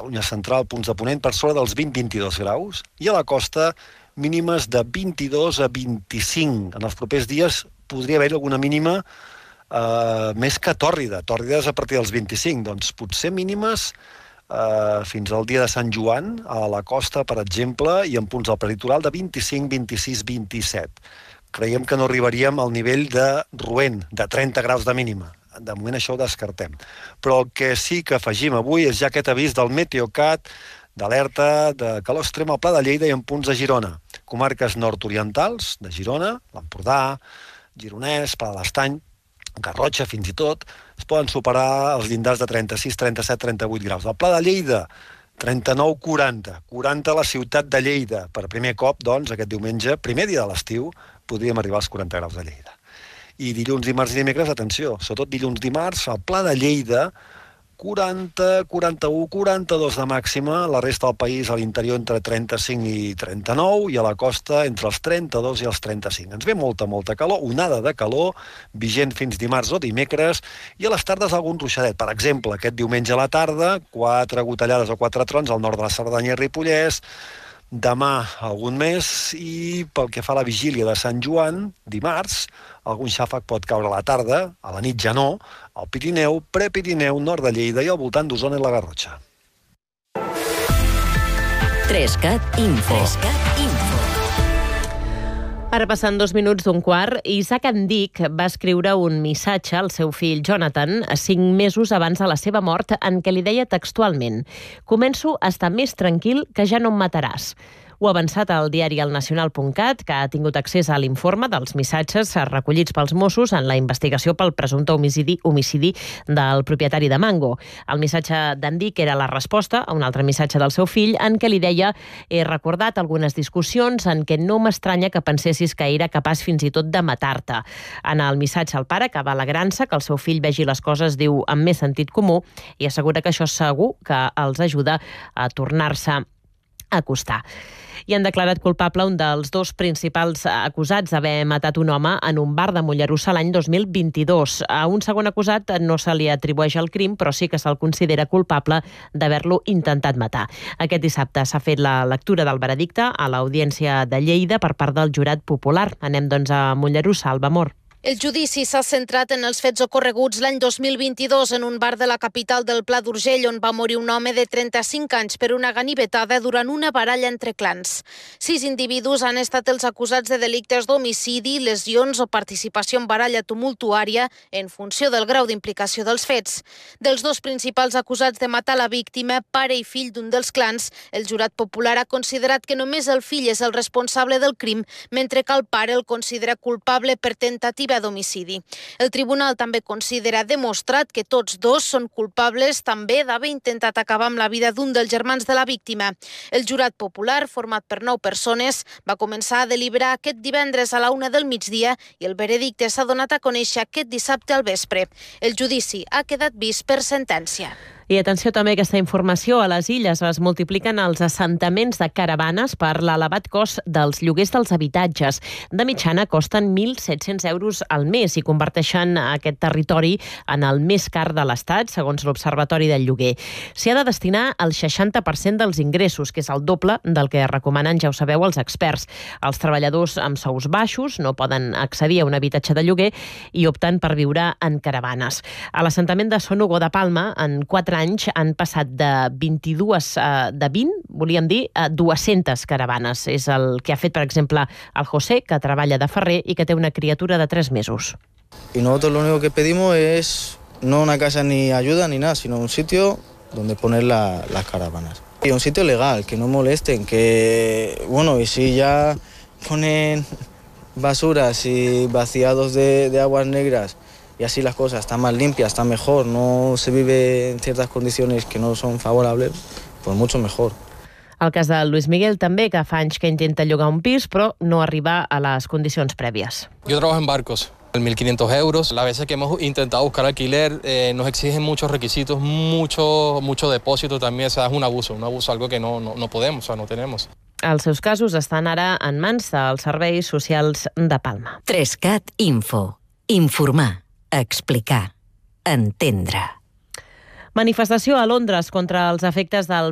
Catalunya central, punts de ponent, per sobre dels 20-22 graus, i a la costa mínimes de 22 a 25. En els propers dies podria haver-hi alguna mínima més que tòrrida. Tòrrida és a partir dels 25, doncs potser mínimes fins al dia de Sant Joan, a la costa, per exemple, i en punts del prelitoral de 25, 26, 27. Creiem que no arribaríem al nivell de Roent, de 30 graus de mínima. De moment això ho descartem. Però el que sí que afegim avui és ja aquest avís del Meteocat, d'alerta de calor extrem al Pla de Lleida i en punts de Girona. Comarques nord-orientals de Girona, l'Empordà, Gironès, Pla de l'Estany, Garrotxa fins i tot, es poden superar els llindars de 36, 37, 38 graus. Al Pla de Lleida, 39, 40. 40 a la ciutat de Lleida. Per primer cop, doncs, aquest diumenge, primer dia de l'estiu, podríem arribar als 40 graus de Lleida. I dilluns, dimarts i dimecres, atenció, sobretot dilluns, dimarts, al Pla de Lleida, 40, 41, 42 de màxima, la resta del país a l'interior entre 35 i 39 i a la costa entre els 32 i els 35. Ens ve molta calor, onada de calor, vigent fins dimarts o dimecres, i a les tardes algun ruixadet. Per exemple, aquest diumenge a la tarda, 4 gotellades o 4 trons al nord de la Cerdanya i Ripollès, demà algun més, i pel que fa a la vigília de Sant Joan, dimarts, algun xàfec pot caure a la tarda, a la nit ja no, al Pirineu, Prepirineu, nord de Lleida i al voltant d'Osona i la Garrotxa. 3CAT Info. Ara passant 2 minuts d'un quart, Isaac Andic va escriure un missatge al seu fill Jonathan 5 mesos abans de la seva mort en què li deia textualment: «Començo a estar més tranquil que ja no em mataràs». Ho ha avançat al diari elnacional.cat, que ha tingut accés a l'informe dels missatges recollits pels Mossos en la investigació pel presumpte homicidi del propietari de Mango. El missatge d'Andic era la resposta a un altre missatge del seu fill en què li deia: «He recordat algunes discussions en què no m'estranya que pensessis que era capaç fins i tot de matar-te». En el missatge el pare acaba alegrant-se que el seu fill vegi les coses, diu, amb més sentit comú, i assegura que això segur que els ajuda a tornar-se a acostar. I han declarat culpable un dels 2 principals acusats d'haver matat un home en un bar de Mollerussa l'any 2022. A un segon acusat no se li atribueix el crim, però sí que se'l considera culpable d'haver-lo intentat matar. Aquest dissabte s'ha fet la lectura del veredicte a l'Audiència de Lleida per part del jurat popular. Anem, doncs, a Mollerussa, Alba Mor. El judici s'ha centrat en els fets ocorreguts l'any 2022 en un bar de la capital del Pla d'Urgell, on va morir un home de 35 anys per una ganivetada durant una baralla entre clans. 6 individus han estat els acusats de delictes d'homicidi, lesions o participació en baralla tumultuària en funció del grau d'implicació dels fets. Dels 2 principals acusats de matar la víctima, pare i fill d'un dels clans, el jurat popular ha considerat que només el fill és el responsable del crim, mentre que el pare el considera culpable per tentativa d'homicidi. El tribunal també considera demostrat que tots 2 són culpables també d'haver intentat acabar amb la vida d'un dels germans de la víctima. El jurat popular, format per 9 persones, va començar a deliberar aquest divendres a la 1 del migdia i el veredicte s'ha donat a conèixer aquest dissabte al vespre. El judici ha quedat vist per sentència. I atenció també a aquesta informació, a les Illes es multipliquen els assentaments de caravanes per l'elevat cost dels lloguers dels habitatges. De mitjana costen 1.700 euros al mes i converteixen aquest territori en el més car de l'Estat, segons l'Observatori del Lloguer. S'hi ha de destinar el 60% dels ingressos, que és el doble del que recomanen, ja ho sabeu, els experts. Els treballadors amb sous baixos no poden accedir a un habitatge de lloguer i opten per viure en caravanes. A l'assentament de Son Hugo de Palma, en 4 anys han passat de 20, volíem dir, a 200 caravanes. És el que ha fet, per exemple, el José, que treballa de ferrer i que té una criatura de 3 mesos. Y nosotros lo único que pedimos es no una casa ni ayuda ni nada, sino un sitio donde poner las caravanas. Y un sitio legal, que no molesten, que, bueno, y si ya ponen basuras y vaciados de aguas negras, y así las cosas están más limpias, está mejor, no se vive en ciertas condiciones que no son favorables, pues mucho mejor. El cas de Luis Miguel també, que fa anys que intenta llogar un pis, però no arriba a les condicions prèvies. Yo trabajo en barcos, 1.500 euros. Las veces que hemos intentado buscar alquiler nos exigen muchos requisitos, mucho depósito también. O sea, es un abuso, algo que no podemos, o sea, no tenemos. Els seus casos estan ara en mans dels serveis socials de Palma. 3CAT Info. Informar. Explicar. Entendre. Manifestació a Londres contra els efectes del